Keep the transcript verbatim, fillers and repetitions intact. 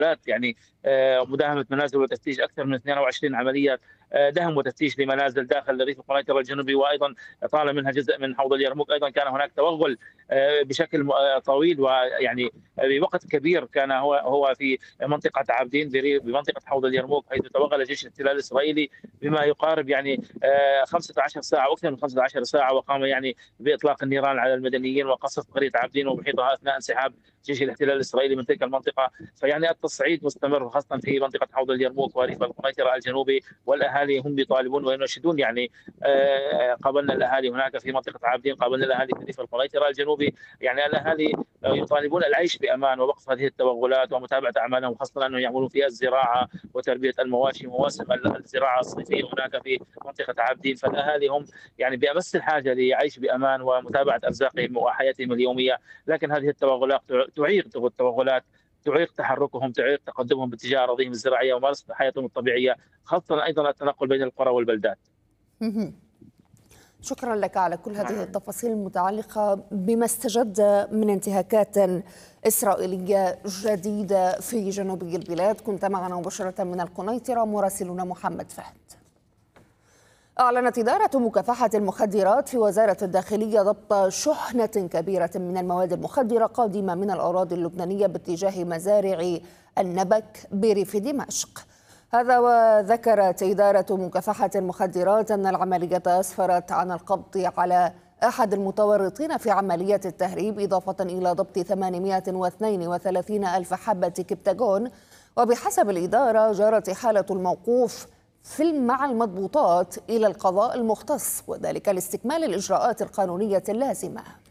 يعني آه، مداهمة منازل وتفتيش أكثر من اثنين وعشرين عملية آه، دهم وتفتيش لمنازل داخل ريف القنيطرة الجنوبي، وأيضا طال منها جزء من حوض اليرموك. أيضا كان هناك توغل آه، بشكل م- آه، طويل، ويعني بوقت كبير كان هو هو في منطقة عابدين بري- بمنطقة حوض اليرموك، حيث توغل جيش الاحتلال الإسرائيلي بما يقارب يعني آه، خمسة عشر ساعة أو أكثر من خمسة عشر ساعة، وقام يعني بإطلاق النيران على المدنيين وقصف قرية عابدين ومحيطها أثناء انسحاب جيش الاحتلال الإسرائيلي من تلك المنطقة. فيعني التصعيد مستمر، خاصة في منطقة حوض اليرموك وريف القنيطرة الجنوبي، والأهالي هم يطالبون ويناشدون يعني آه، قابلنا الأهالي هناك في منطقة عابدين، قابلنا الأهالي في ريف القنيطرة الجنوبي. يعني الأهالي يطالبون العيش بأمان ووقف هذه التوغلات ومتابعة أعمالهم، خاصة أنهم يعملون في الزراعة وتربية المواشي، مواسم الزراعة الصيفية هناك في منطقة عابدين. فالأهالي هم يعني بأمس الحاجة ليعيش بأمان ومتابعة أرزاقهم وحياتهم اليومية. لكن هذه التوغلات تعيق التوغلات تعيق تحركهم، تعيق تقدمهم باتجاه اراضيهم الزراعيه وممارسه حياتهم الطبيعيه، خاصه ايضا التنقل بين القرى والبلدات. مهم. شكرا لك على كل هذه نعم. التفاصيل المتعلقة بما استجد من انتهاكات إسرائيلية جديدة في جنوب البلاد. كنت معنا مباشرة من القنيطرة مراسلنا محمد فهد. أعلنت إدارة مكافحة المخدرات في وزارة الداخلية ضبط شحنة كبيرة من المواد المخدرة قادمة من الأراضي اللبنانية باتجاه مزارع النبك بريف دمشق. هذا وذكرت إدارة مكافحة المخدرات أن العملية أسفرت عن القبض على أحد المتورطين في عملية التهريب، إضافة إلى ضبط ثمانمائة واثنين وثلاثين ألف حبة كبتاغون. وبحسب الإدارة جرت إحالة الموقوف في مع المضبوطات إلى القضاء المختص، وذلك لاستكمال الإجراءات القانونية اللازمة.